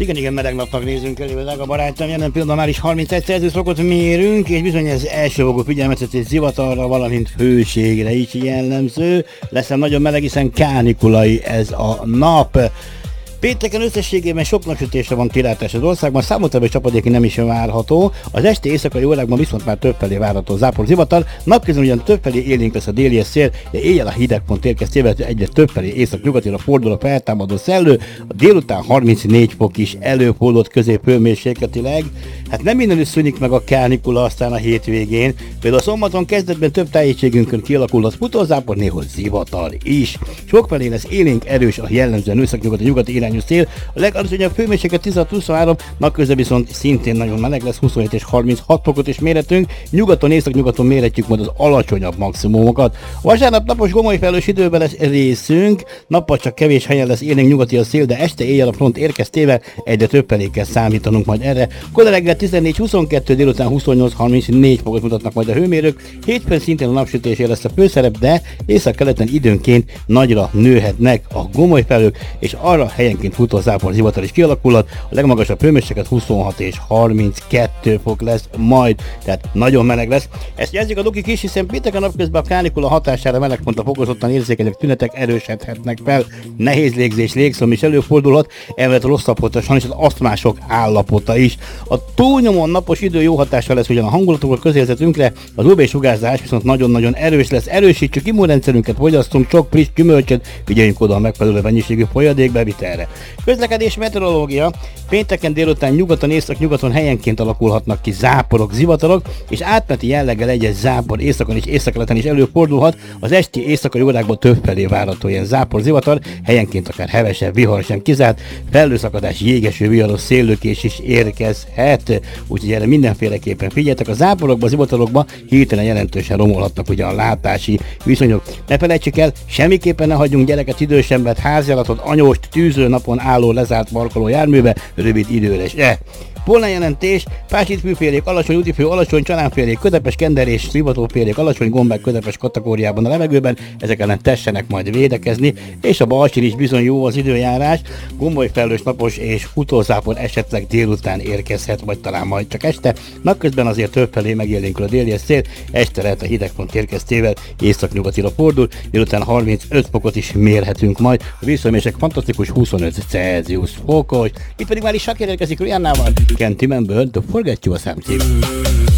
Igen, meleg napnak nézünk elő, drága barátom, jelen pillanatban már is 31 Celsius fokot mérünk, és bizony ez elsőfokú figyelmeztetés zivatarra, valamint hőségre is jellemző. Lesz nagyon meleg, hiszen kánikulai ez a nap. Pénteken összességében sok napsütésre van kilátás az országban, számottevő csapadék nem is várható, az esti éjszakai órákban viszont már többfelé várható zápor zivatar, napközben ugyan többfelé élénk lesz a déli szél, de éjjel a hidegpont érkeztével egyre többfelé észak-nyugatira fordul a feltámadó szellő, a délután 34 fok is előfordult középhőmérsékletileg. Hát nem mindenütt szűnik meg a kánikula aztán a hétvégén, például a szombaton kezdetben több tájegységünkön kialakulhat futózápor, néhol zivatar is. Sokfelé lesz élénk erős a jellemzően észak-nyugati irányú szél, a legalacsonyabb hőmérséklet 16-23, napközben viszont szintén nagyon meleg lesz, 27 és 36 fokot is mérhetünk, nyugaton, észak-nyugaton mérhetjük majd az alacsonyabb maximumokat. A vasárnap napos gomolyfelhős időben lesz részünk, nappal csak kevés helyen lesz élénk nyugati a szél, de este éjjel a front érkeztével egyre többfelé kell számítanunk majd erre. Kora reggel 14-22, délután 28-34 fokot mutatnak majd a hőmérők, hétfőn szintén a napsütésé lesz a főszerep, de észak-keleten időnként nagyra nőhetnek a gomolyfelhők, és arra helyenként futózápor zivatar is kialakulhat, a legmagasabb hőmérséklet 26 és 32 fok lesz majd, tehát nagyon meleg lesz. Ezt jelzik a dokik is, hiszen pénteken napközben a kánikula hatására melegpontra fokozottan érzékenyebb tünetek erősödhetnek fel, nehéz légzés, légszom is előfordulhat, emellett rosszabbhozasan és az asztmások állapota is. A túlnyomó napos idő jó hatással lesz ugyan a hangulatokra, közérzetünkre, az UV-sugárzás viszont nagyon-nagyon erős lesz. Erősítsük immunrendszerünket, fogyasztunk sok friss gyümölcsöt, figyeljünk oda a megfelelő mennyiségű folyadék bevitelre. Közlekedés, meteorológia. Pénteken délután nyugaton, észak-nyugaton helyenként alakulhatnak ki záporok, zivatarok, és átmeneti jelleggel egy-egy zápor északon és északkeleten is előfordulhat. Az esti éjszakai órákban többfelé várható ilyen zápor, zivatar, helyenként akár hevesebb vihar sem kizárt, felhőszakadás, jégeső, viharos széllökés is érkezhet. Úgyhogy erre mindenféleképpen figyeljetek, a záporokba, zivatarokba hirtelen jelentősen romolhatnak ugye a látási viszonyok. Ne felejtsük el, semmiképpen ne hagyjunk gyereket, idősebbet, háziállatot, anyost, tűzőnapon álló lezárt parkoló járműbe rövid időre. Pollenjelentés, pásítfűfélék, alacsony útifő, alacsony csalánfélék, közepes kender és szivatófélék, alacsony gombák közepes kategóriában a levegőben, ezek ellen tessenek majd védekezni, és a balsin is bizony jó az időjárás, gomolyfelhős, napos és futózápor esetleg délután érkezhet, vagy talán majd csak este, napközben azért többfelé megélénkül a déli szél, este lehet a hidegpont érkeztével északnyugatira fordul, délután 35 fokot is mérhetünk majd, a vízhőmérséklet fantasztikus 25 Celsius fokos, itt pedig már is Shakira érkezik Riannával. Can't remember to forget you or something.